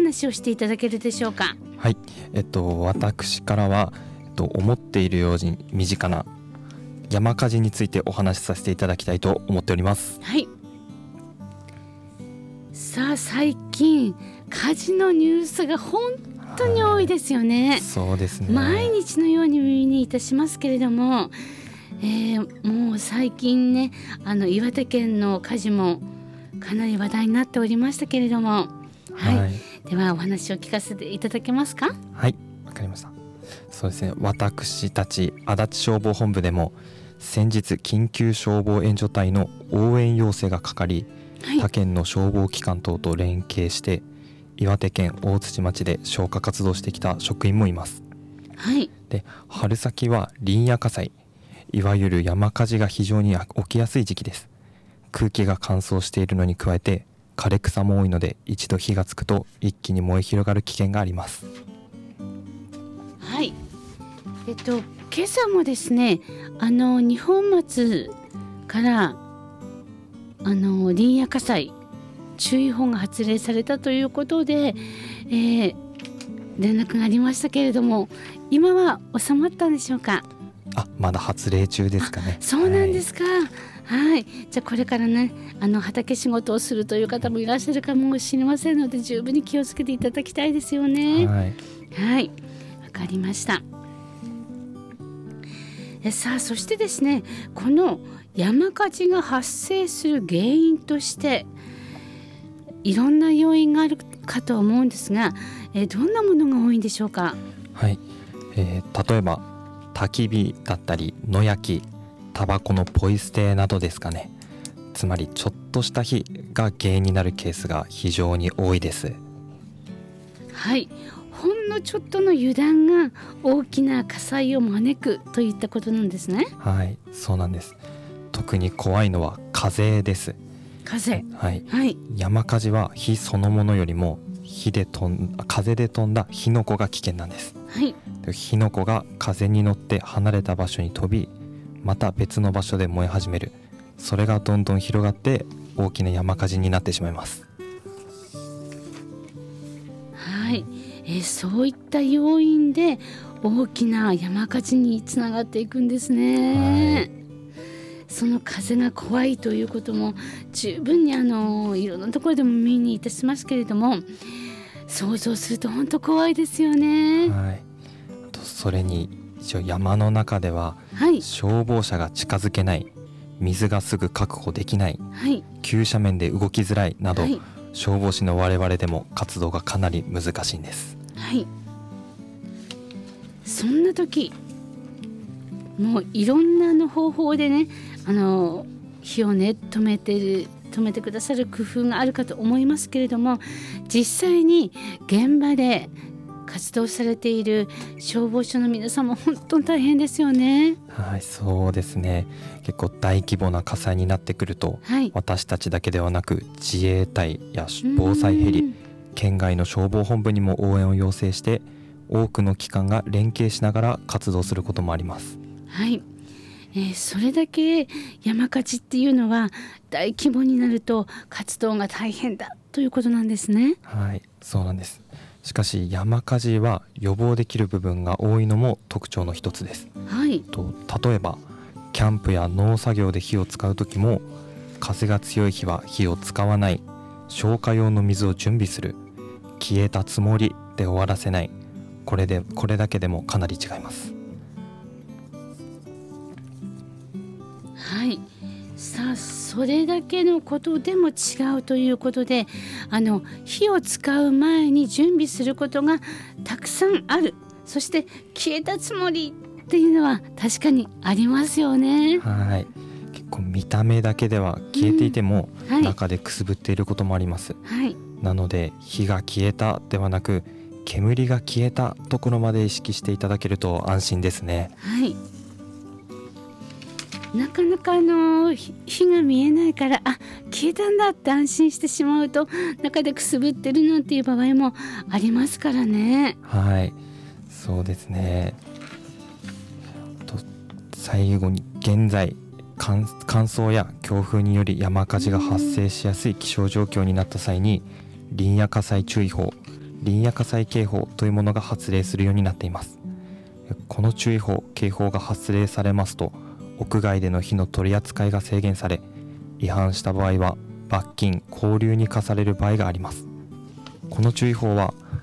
話をしていただけるでしょうか。 はい、私からは、思っているように身近な山火事についてお話しさせていただきたいと思っております。 はい。さあ、最近火事のニュースが本当に多いですよね。 そうですね。 毎日のように耳にいたしますけれども、もう最近ね、岩手県の火事もかなり話題になっておりましたけれども、はい、ではお話を聞かせていただけますか。 はい、わかりました。そうですね、私たち足立消防本部でも先日緊急消防援助隊の応援要請がかかり、はい、他県の消防機関等と連携して岩手県大槌町で消火活動してきた職員もいます。 はい、 で、春先は林野火災、いわゆる山火事が非常に起きやすい時期です。空気が乾燥しているのに加えて枯れ草も多いので、一度火がつくと一気に燃え広がる危険があります。 はい、今朝もですね、二本松から林野火災注意報が発令されたということで、連絡がありましたけれども、今は収まったんでしょうか。 まだ発令中ですかね。 そうなんですか。はい、じゃあこれからね、畑仕事をするという方もいらっしゃるかもしれませんので、十分に気をつけていただきたいですよね。はい、はい、わかりました。さあ、そしてですね、この山火事が発生する原因としていろんな要因があるかと思うんですが、どんなものが多いんでしょうか。 はい、例えば焚き火だったり野焼き、タバコのポイ捨てなどですかね。つまりちょっとした火が原因になるケースが非常に多いです。 はい、ほんのちょっとの油断が大きな火災を招くといったことなんですね。 はい、そうなんです。特に怖いのは風です。 風、 はいはい、 山火事は火そのものよりも風で飛んだ火の粉が危険なんです。 はい、 火の粉が風に乗って離れた場所に飛び、また別の場所で燃え始める。それがどんどん広がって大きな山火事になってしまいます。 はい、そういった要因で大きな山火事につながっていくんですね。はい、その風が怖いということも十分にいろんなところでも耳にいたしますけれども、想像すると本当怖いですよね。 はい、それに一応山の中では、はい、消防車が近づけない、水がすぐ確保できない、はい、急斜面で動きづらいなど、はい、消防士の我々でも活動がかなり難しいんです。 はい、そんな時もういろんな方法でね、火をね止めてくださる工夫があるかと思いますけれども、実際に現場で活動されている消防署の皆さんも本当に大変ですよね。 はい、そうですね。結構大規模な火災になってくると、はい、私たちだけではなく自衛隊や防災ヘリ、県外の消防本部にも応援を要請して、多くの機関が連携しながら活動することもあります。 はい、それだけ山火事っていうのは大規模になると活動が大変だということなんですね。 はい、そうなんです。しかし山火事は予防できる部分が多いのも特徴の一つです。 はい、 例えばキャンプや農作業で火を使う時も、風が強い日は火を使わない、消火用の水を準備する、消えたつもりで終わらせない、これだけでもかなり違います。 はい、さあ、それだけのことでも違うということで、火を使う前に準備することがたくさんある。そして消えたつもりっていうのは確かにありますよね。 はい、結構見た目だけでは消えていても、はい、中でくすぶっていることもあります。はい、なので火が消えたではなく、煙が消えたところまで意識していただけると安心ですね。 はい、なかなか火が見えないから、消えたんだって安心してしまうと、中でくすぶってるなんていう場合もありますからね。 はい、そうですね。最後に、現在乾燥や強風により山火事が発生しやすい気象状況になった際に、林野火災注意報、 林野火災警報というものが発令するようになっています。この注意報・警報が発令されますと、屋外での火の取り扱いが制限され、違反した場合は罰金・拘留に課される場合があります。この注意報は